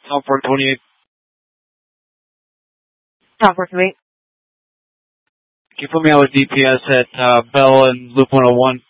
Tom 428. Tom 428. Can you put me out with DPS at Bell and Loop 101?